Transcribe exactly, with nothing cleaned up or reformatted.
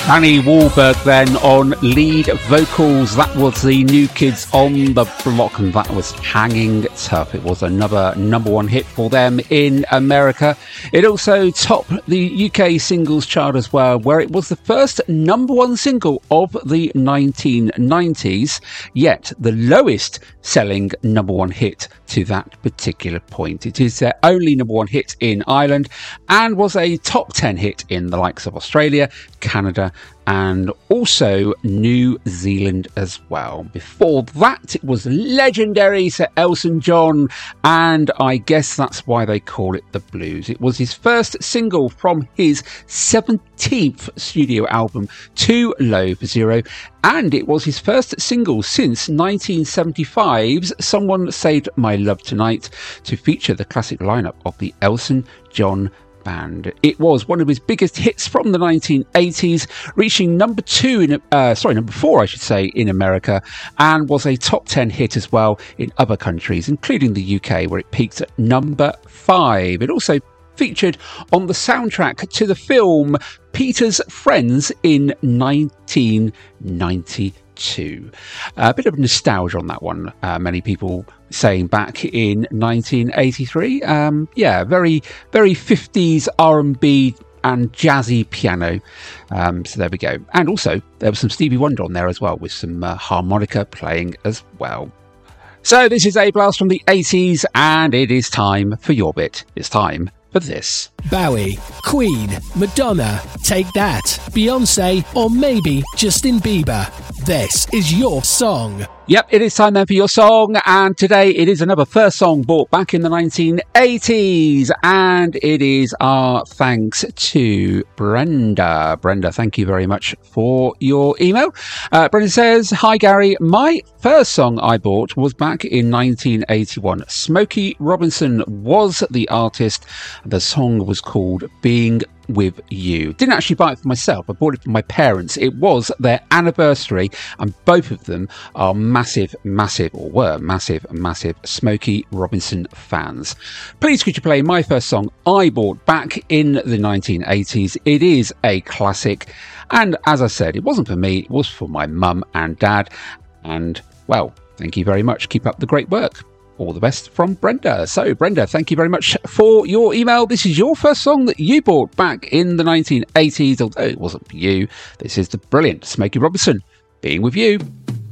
Annie Wahlberg then on lead vocals. That was the New Kids on the Block, and that was Hanging Tough. It was another number one hit for them in America. It also topped the U K singles chart as well, where it was the first number one single of the nineteen nineties, yet the lowest selling number one hit to that particular point. It is their only number one hit in Ireland and was a top ten hit in the likes of Australia, Canada and also New Zealand as well. Before that, it was legendary Sir Elton John, and I guess that's why they call it The Blues. It was his first single from his seventeenth studio album, Too Low for Zero, and it was his first single since nineteen seventy-five's Someone Saved My Love Tonight, to feature the classic lineup of the Elton John Band. It was one of his biggest hits from the nineteen eighties, reaching number two in uh, sorry number four I should say in America, and was a top ten hit as well in other countries, including the U K, where it peaked at number five. It also featured on the soundtrack to the film Peter's Friends in nineteen ninety-two. A bit of nostalgia on that one. Uh, many people saying back in nineteen eighty-three. Um, yeah, very, very fifties R and B and jazzy piano. Um, so there we go. And also there was some Stevie Wonder on there as well, with some uh, harmonica playing as well. So this is A Blast from the eighties, and it is time for your bit. It's time for this. Bowie, Queen, Madonna, Take That, Beyonce, or maybe Justin Bieber. This is your song. Yep, it is time then for your song, and today it is another first song bought back in the nineteen eighties, and it is our thanks to Brenda. Brenda, thank you very much for your email. Uh, Brenda says, "Hi Gary, my first song I bought was back in nineteen eighty-one. Smokey Robinson was the artist. The song was called Being With You. Didn't actually buy it for myself. I bought it for my parents. It was their anniversary, and both of them are massive, massive, or were massive, massive Smokey Robinson fans. Please could you play my first song I bought back in the nineteen eighties. It is a classic, and as I said, it wasn't for me, it was for my mum and dad, and well, thank you very much. Keep up the great work." All the best from Brenda. So, Brenda, thank you very much for your email. This is your first song that you bought back in the nineteen eighties, although it wasn't for you. This is the brilliant Smokey Robinson, Being With You.